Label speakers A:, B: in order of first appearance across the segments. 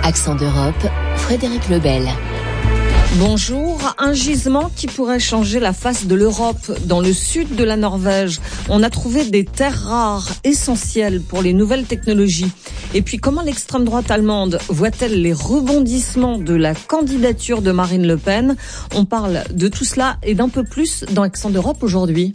A: Accent d'Europe, Frédéric Lebel.
B: Bonjour, un gisement qui pourrait changer la face de l'Europe. Dans le sud de la Norvège, on a trouvé des terres rares essentielles pour les nouvelles technologies. Et puis comment l'extrême droite allemande voit-elle les rebondissements de la candidature de Marine Le Pen? On parle de tout cela et d'un peu plus dans Accent d'Europe aujourd'hui.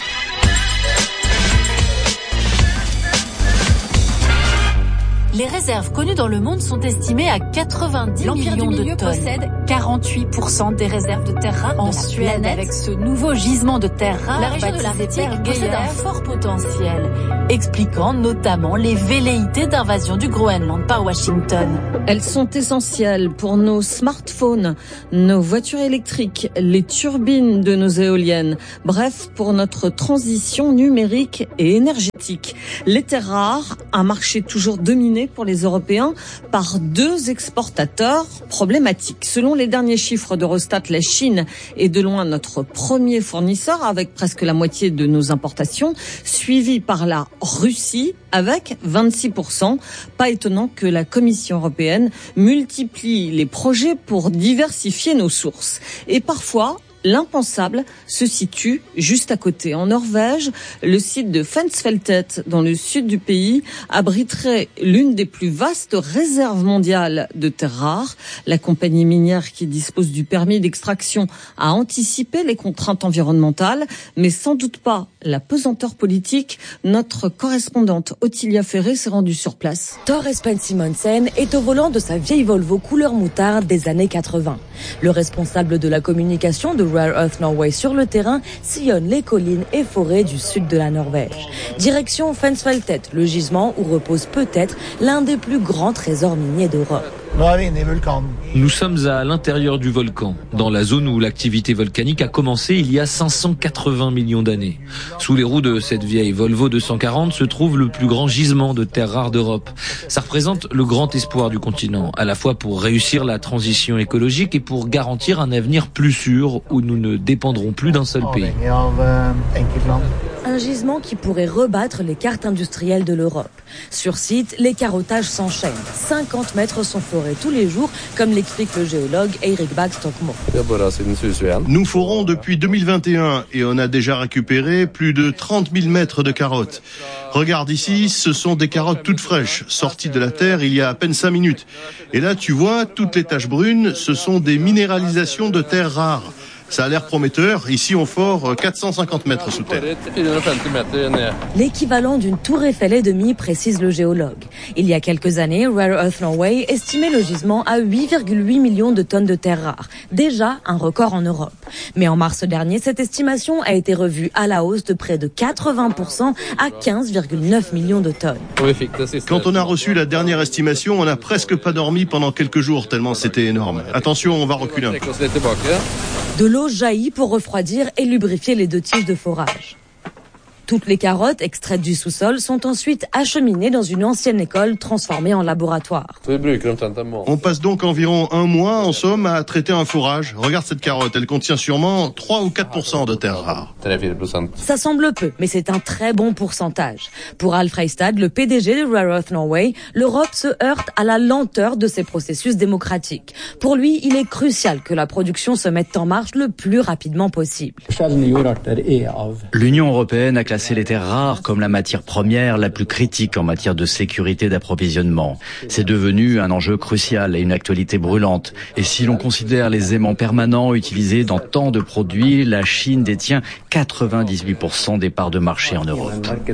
C: Les réserves connues dans le monde sont estimées à 90 millions de tonnes.
D: Possède 48% des réserves de terres rares
C: en
D: de la
C: Suède.
D: planète.
C: Avec ce nouveau gisement de terres rares,
D: La région de
C: l'Arctique possède un fort potentiel, expliquant notamment les velléités d'invasion du Groenland par Washington.
B: Elles sont essentielles pour nos smartphones, nos voitures électriques, les turbines de nos éoliennes, bref, pour notre transition numérique et énergétique. Les terres rares, un marché toujours dominé pour les Européens par deux exportateurs problématiques. Selon les derniers chiffres d'Eurostat, la Chine est de loin notre premier fournisseur avec presque la moitié de nos importations, suivi par la Russie avec 26%. Pas étonnant que la Commission européenne multiplie les projets pour diversifier nos sources. Et parfois, l'impensable se situe juste à côté. En Norvège, le site de Fensfeltet, dans le sud du pays, abriterait l'une des plus vastes réserves mondiales de terres rares. La compagnie minière qui dispose du permis d'extraction a anticipé les contraintes environnementales, mais sans doute pas la pesanteur politique. Notre correspondante Ottilia Ferré s'est rendue sur place.
E: Thor Espen Simonsen est au volant de sa vieille Volvo couleur moutarde des années 80. Le responsable de la communication de Rare Earth Norway sur le terrain sillonne les collines et forêts du sud de la Norvège. Direction Fensfeltet, le gisement où repose peut-être l'un des plus grands trésors miniers d'Europe.
F: Nous sommes à l'intérieur du volcan, dans la zone où l'activité volcanique a commencé il y a 580 millions d'années. Sous les roues de cette vieille Volvo 240 se trouve le plus grand gisement de terres rares d'Europe. Ça représente le grand espoir du continent, à la fois pour réussir la transition écologique et pour garantir un avenir plus sûr où nous ne dépendrons plus d'un seul pays.
E: Un gisement qui pourrait rebattre les cartes industrielles de l'Europe. Sur site, les carottages s'enchaînent. 50 mètres sont forés tous les jours, comme l'explique le géologue Eirik Bagstokmo.
G: Nous forons depuis 2021 et on a déjà récupéré plus de 30 000 mètres de carottes. Regarde ici, ce sont des carottes toutes fraîches, sorties de la terre il y a à peine 5 minutes. Et là, tu vois, toutes les taches brunes, ce sont des minéralisations de terres rares. Ça a l'air prometteur. Ici, on fore 450 mètres sous terre.
E: L'équivalent d'une tour Eiffel et demie, précise le géologue. Il y a quelques années, Rare Earth Norway estimait le gisement à 8,8 millions de tonnes de terres rares. Déjà un record en Europe. Mais en mars dernier, cette estimation a été revue à la hausse de près de 80% à 15,9 millions de tonnes.
G: Quand on a reçu la dernière estimation, on n'a presque pas dormi pendant quelques jours, tellement c'était énorme. Attention, on va reculer un peu.
E: De l'eau jaillit pour refroidir et lubrifier les deux tiges de forage. Toutes les carottes extraites du sous-sol sont ensuite acheminées dans une ancienne école transformée en laboratoire.
G: On passe donc environ un mois, en somme, à traiter un fourrage. Regarde cette carotte, elle contient sûrement 3 ou 4% de terres rares.
E: Ça semble peu, mais c'est un très bon pourcentage. Pour Alf Reistad, le PDG de Rare Earth Norway, l'Europe se heurte à la lenteur de ses processus démocratiques. Pour lui, il est crucial que la production se mette en marche le plus rapidement possible.
H: L'Union européenne a classé les terres rares comme la matière première la plus critique en matière de sécurité d'approvisionnement. C'est devenu un enjeu crucial et une actualité brûlante. Et si l'on considère les aimants permanents utilisés dans tant de produits, la Chine détient 98% des parts de marché en Europe.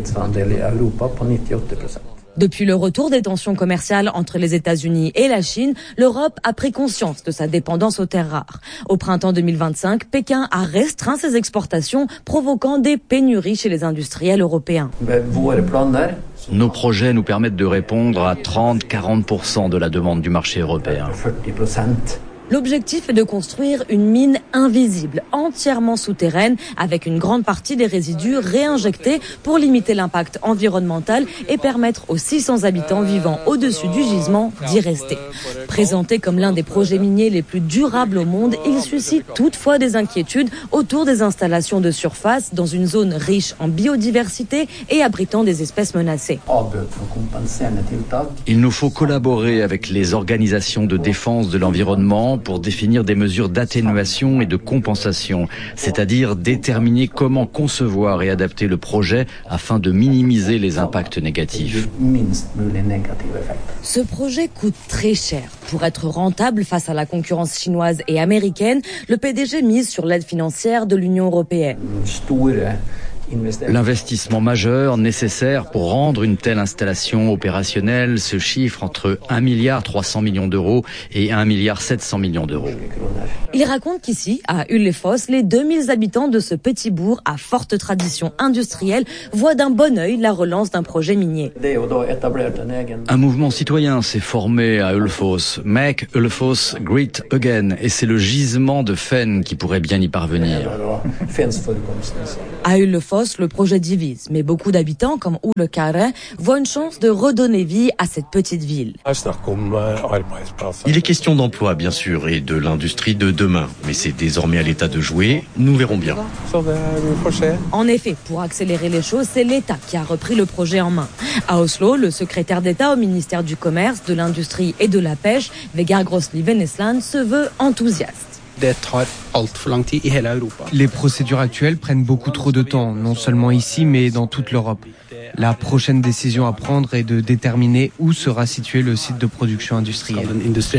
E: Depuis le retour des tensions commerciales entre les États-Unis et la Chine, l'Europe a pris conscience de sa dépendance aux terres rares. Au printemps 2025, Pékin a restreint ses exportations, provoquant des pénuries chez les industriels européens.
H: Nos projets nous permettent de répondre à 30-40% de la demande du marché européen.
E: L'objectif est de construire une mine invisible, entièrement souterraine, avec une grande partie des résidus réinjectés pour limiter l'impact environnemental et permettre aux 600 habitants vivant au-dessus du gisement d'y rester. Présenté comme l'un des projets miniers les plus durables au monde, il suscite toutefois des inquiétudes autour des installations de surface dans une zone riche en biodiversité et abritant des espèces menacées.
H: Il nous faut collaborer avec les organisations de défense de l'environnement pour définir des mesures d'atténuation et de compensation, c'est-à-dire déterminer comment concevoir et adapter le projet afin de minimiser les impacts négatifs.
E: Ce projet coûte très cher. Pour être rentable face à la concurrence chinoise et américaine, le PDG mise sur l'aide financière de l'Union européenne.
H: L'investissement majeur nécessaire pour rendre une telle installation opérationnelle se chiffre entre 1,3 milliard d'euros et 1,7 milliard d'euros.
E: Il raconte qu'ici, à Hull-les-Fosses, les 2000 habitants de ce petit bourg à forte tradition industrielle voient d'un bon œil la relance d'un projet minier.
H: Un mouvement citoyen s'est formé à Hull-les-Fosses, Make Hull-les-Fosses Great Again, et c'est le gisement de Fenn qui pourrait bien y parvenir.
E: À Hull-les-Fosses, le projet divise, mais beaucoup d'habitants, comme Ole Kare, voient une chance de redonner vie à cette petite ville.
I: Il est question d'emploi, bien sûr, et de l'industrie de demain. Mais c'est désormais à l'État de jouer. Nous verrons bien.
E: En effet, pour accélérer les choses, c'est l'État qui a repris le projet en main. À Oslo, le secrétaire d'État au ministère du Commerce, de l'Industrie et de la Pêche, Vegard Grosli-Venesland, se veut enthousiaste.
J: Les procédures actuelles prennent beaucoup trop de temps, non seulement ici, mais dans toute l'Europe. La prochaine décision à prendre est de déterminer où sera situé le site de production industrielle.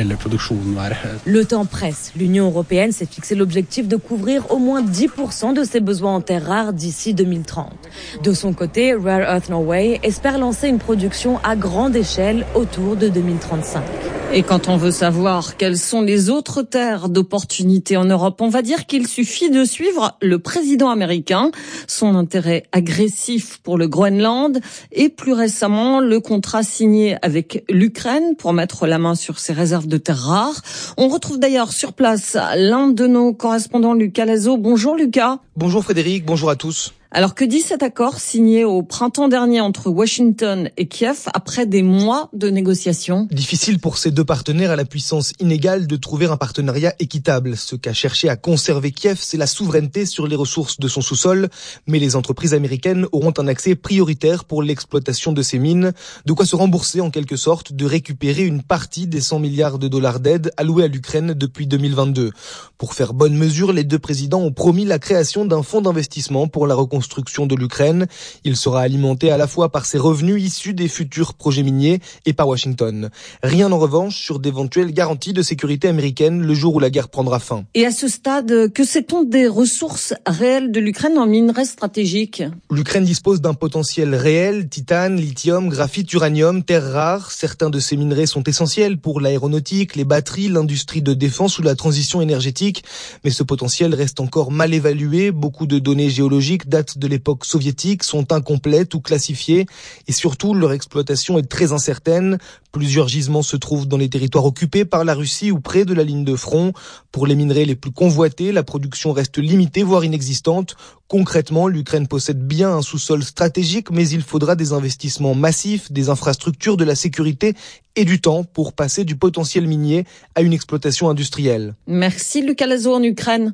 E: Le temps presse. L'Union européenne s'est fixé l'objectif de couvrir au moins 10% de ses besoins en terres rares d'ici 2030. De son côté, Rare Earth Norway espère lancer une production à grande échelle autour de 2035.
B: Et quand on veut savoir quelles sont les autres terres d'opportunité en Europe, on va dire qu'il suffit de suivre le président américain, son intérêt agressif pour le Groenland et plus récemment le contrat signé avec l'Ukraine pour mettre la main sur ses réserves de terres rares. On retrouve d'ailleurs sur place l'un de nos correspondants, Lucas Lazo. Bonjour Lucas.
K: Bonjour Frédéric, bonjour à tous.
B: Alors que dit cet accord signé au printemps dernier entre Washington et Kiev après des mois de négociations?
K: Difficile pour ces deux partenaires à la puissance inégale de trouver un partenariat équitable. Ce qu'a cherché à conserver Kiev, c'est la souveraineté sur les ressources de son sous-sol. Mais les entreprises américaines auront un accès prioritaire pour l'exploitation de ces mines. De quoi se rembourser en quelque sorte, de récupérer une partie des 100 milliards de dollars d'aide alloués à l'Ukraine depuis 2022. Pour faire bonne mesure, les deux présidents ont promis la création d'un fonds d'investissement pour la reconstruction de l'Ukraine. Il sera alimenté à la fois par ses revenus issus des futurs projets miniers et par Washington. Rien en revanche sur d'éventuelles garanties de sécurité américaines le jour où la guerre prendra fin.
B: Et à ce stade, que sait-on des ressources réelles de l'Ukraine en minerais stratégiques?
K: L'Ukraine dispose d'un potentiel réel, titane, lithium, graphite, uranium, terres rares. Certains de ces minerais sont essentiels pour l'aéronautique, les batteries, l'industrie de défense ou la transition énergétique. Mais ce potentiel reste encore mal évalué. Beaucoup de données géologiques datent de l'époque soviétique, sont incomplètes ou classifiées et surtout leur exploitation est très incertaine. Plusieurs gisements se trouvent dans les territoires occupés par la Russie ou près de la ligne de front. Pour les minerais les plus convoités, la production reste limitée voire inexistante. Concrètement, l'Ukraine possède bien un sous-sol stratégique, mais il faudra des investissements massifs, des infrastructures, de la sécurité et du temps pour passer du potentiel minier à une exploitation industrielle.
B: Merci Lucas Lazo en Ukraine.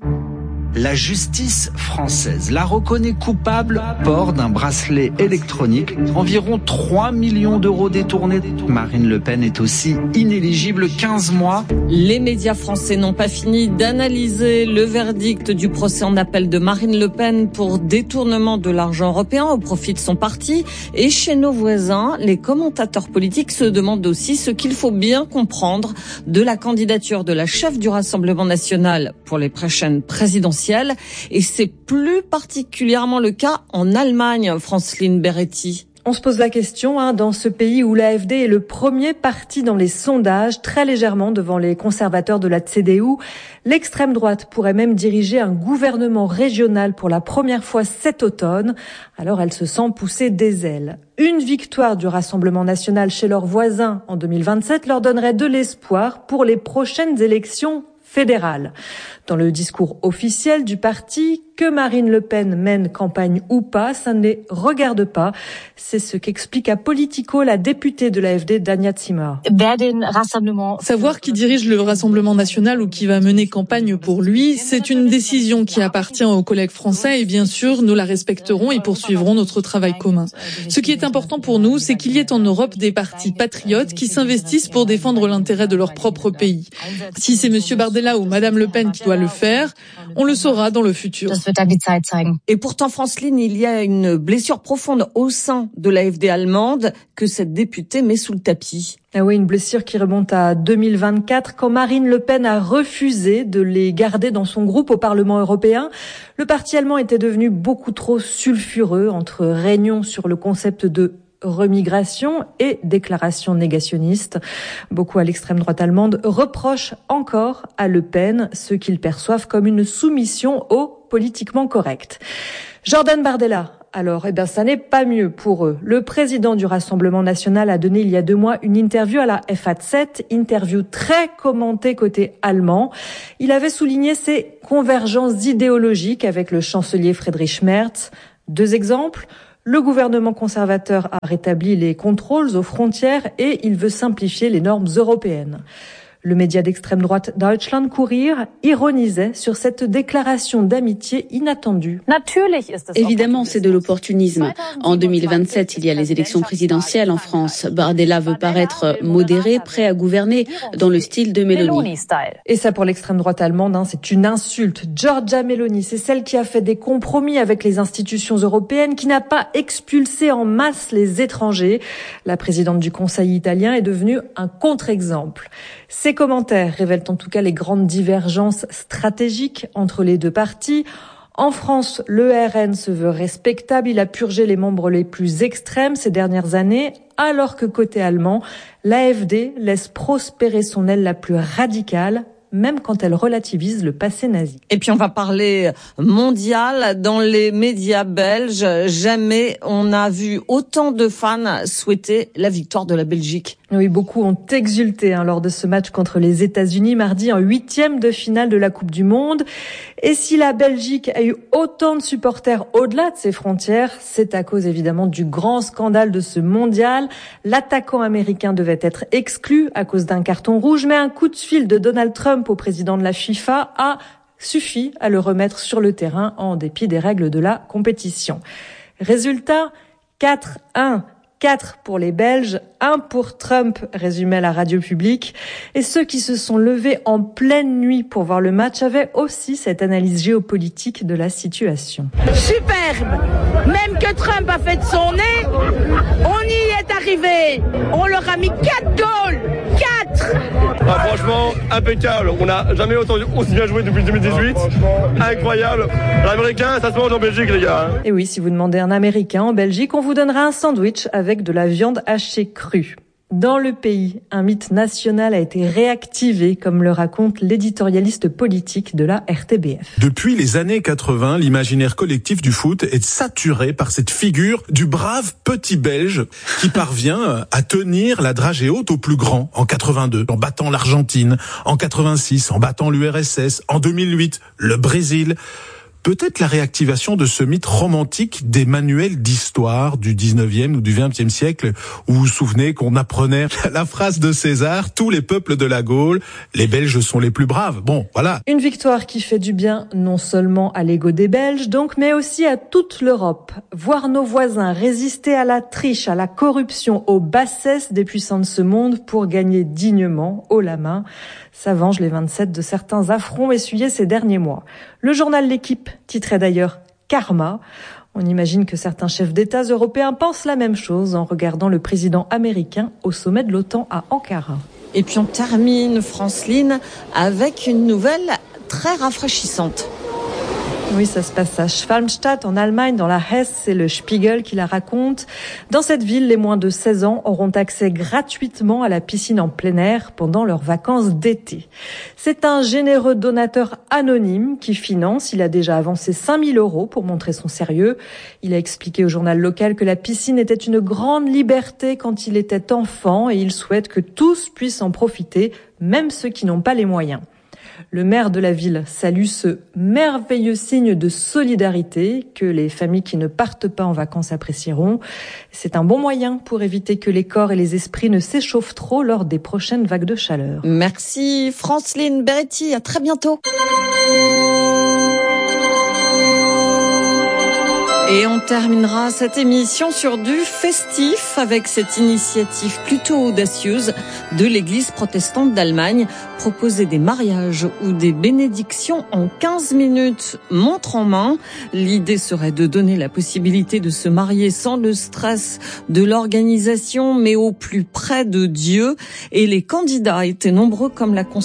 L: La justice française la reconnaît coupable port d'un bracelet électronique, environ 3 millions d'euros détournés. Marine Le Pen est aussi inéligible 15 mois.
B: Les médias français n'ont pas fini d'analyser le verdict du procès en appel de Marine Le Pen pour détournement de l'argent européen au profit de son parti. Et chez nos voisins, les commentateurs politiques se demandent aussi ce qu'il faut bien comprendre de la candidature de la chef du Rassemblement national pour les prochaines présidentielles. Et c'est plus particulièrement le cas en Allemagne, Franceline Beretti.
M: On se pose la question, dans ce pays où l'AfD est le premier parti dans les sondages, très légèrement devant les conservateurs de la CDU. L'extrême droite pourrait même diriger un gouvernement régional pour la première fois cet automne. Alors elle se sent pousser des ailes. Une victoire du Rassemblement national chez leurs voisins en 2027 leur donnerait de l'espoir pour les prochaines élections fédérale. Dans le discours officiel du parti, que Marine Le Pen mène campagne ou pas, ça ne les regarde pas. C'est ce qu'explique à Politico la députée de l'AfD, Dania Zimmer.
N: Savoir qui dirige le Rassemblement national ou qui va mener campagne pour lui, c'est une décision qui appartient aux collègues français et bien sûr, nous la respecterons et poursuivrons notre travail commun. Ce qui est important pour nous, c'est qu'il y ait en Europe des partis patriotes qui s'investissent pour défendre l'intérêt de leur propre pays. Si c'est Monsieur Bardella ou Madame Le Pen qui doit le faire, on le saura dans le futur.
B: Et pourtant, Franceline, il y a une blessure profonde au sein de l'AfD allemande que cette députée met sous le tapis.
M: Ah oui, une blessure qui remonte à 2024 quand Marine Le Pen a refusé de les garder dans son groupe au Parlement européen. Le parti allemand était devenu beaucoup trop sulfureux entre réunions sur le concept de remigration et déclaration négationniste. Beaucoup à l'extrême droite allemande reprochent encore à Le Pen ce qu'ils perçoivent comme une soumission au politiquement correct. Jordan Bardella, alors, ça n'est pas mieux pour eux. Le président du Rassemblement national a donné il y a 2 mois une interview à la FAZ, interview très commentée côté allemand. Il avait souligné ses convergences idéologiques avec le chancelier Friedrich Merz. 2 exemples. Le gouvernement conservateur a rétabli les contrôles aux frontières et il veut simplifier les normes européennes. Le média d'extrême droite Deutschland Kurier ironisait sur cette déclaration d'amitié inattendue.
O: Évidemment, c'est de l'opportunisme. En 2027, il y a les élections présidentielles en France. Bardella veut paraître modéré, prêt à gouverner dans le style de Meloni.
M: Et ça, pour l'extrême droite allemande, c'est une insulte. Giorgia Meloni, c'est celle qui a fait des compromis avec les institutions européennes, qui n'a pas expulsé en masse les étrangers. La présidente du Conseil italien est devenue un contre-exemple. Ces commentaires révèlent en tout cas les grandes divergences stratégiques entre les 2 partis. En France, le RN se veut respectable. Il a purgé les membres les plus extrêmes ces dernières années, alors que côté allemand, l'AfD laisse prospérer son aile la plus radicale, même quand elle relativise le passé nazi.
B: Et puis on va parler mondial. Dans les médias belges, jamais on n'a vu autant de fans souhaiter la victoire de la Belgique.
M: Oui, beaucoup ont exulté lors de ce match contre les États-Unis mardi en 8e de finale de la Coupe du Monde. Et si la Belgique a eu autant de supporters au-delà de ses frontières, c'est à cause évidemment du grand scandale de ce mondial. L'attaquant américain devait être exclu à cause d'un carton rouge, mais un coup de fil de Donald Trump au président de la FIFA a suffi à le remettre sur le terrain en dépit des règles de la compétition. Résultat, 4-1. 4 pour les Belges, 1 pour Trump, résumait la radio publique. Et ceux qui se sont levés en pleine nuit pour voir le match avaient aussi cette analyse géopolitique de la situation.
P: Superbe! Même que Trump a fait de son nez, on y est arrivé. On leur a mis 4 goals. 4!
Q: Franchement, impeccable. On n'a jamais aussi bien joué depuis 2018. Incroyable. L'Américain, ça se mange en Belgique, les gars.
M: Et oui, si vous demandez un Américain en Belgique, on vous donnera un sandwich avec de la viande hachée crue. Dans le pays, un mythe national a été réactivé, comme le raconte l'éditorialiste politique de la RTBF.
R: Depuis les années 80, l'imaginaire collectif du foot est saturé par cette figure du brave petit Belge qui parvient à tenir la dragée haute au plus grand en 82, en battant l'Argentine, en 86, en battant l'URSS, en 2008, le Brésil. Peut-être la réactivation de ce mythe romantique des manuels d'histoire du 19e ou du 20e siècle, où vous vous souvenez qu'on apprenait la phrase de César, tous les peuples de la Gaule, les Belges sont les plus braves. Bon, voilà.
M: Une victoire qui fait du bien non seulement à l'ego des Belges, donc, mais aussi à toute l'Europe. Voir nos voisins résister à la triche, à la corruption, aux bassesses des puissants de ce monde pour gagner dignement, haut la main. Ça venge les 27 de certains affronts essuyés ces derniers mois. Le journal L'Équipe titrait d'ailleurs « Karma ». On imagine que certains chefs d'État européens pensent la même chose en regardant le président américain au sommet de l'OTAN à Ankara.
B: Et puis on termine, Franceline, avec une nouvelle très rafraîchissante.
M: Oui, ça se passe à Schwalmstadt, en Allemagne, dans la Hesse. C'est le Spiegel qui la raconte. Dans cette ville, les moins de 16 ans auront accès gratuitement à la piscine en plein air pendant leurs vacances d'été. C'est un généreux donateur anonyme qui finance. Il a déjà avancé 5 000 € pour montrer son sérieux. Il a expliqué au journal local que la piscine était une grande liberté quand il était enfant et il souhaite que tous puissent en profiter, même ceux qui n'ont pas les moyens. Le maire de la ville salue ce merveilleux signe de solidarité que les familles qui ne partent pas en vacances apprécieront. C'est un bon moyen pour éviter que les corps et les esprits ne s'échauffent trop lors des prochaines vagues de chaleur.
B: Merci Franceline Beretti, à très bientôt. Et on terminera cette émission sur du festif avec cette initiative plutôt audacieuse de l'Église protestante d'Allemagne. Proposer des mariages ou des bénédictions en 15 minutes, montre en main. L'idée serait de donner la possibilité de se marier sans le stress de l'organisation, mais au plus près de Dieu. Et les candidats étaient nombreux comme la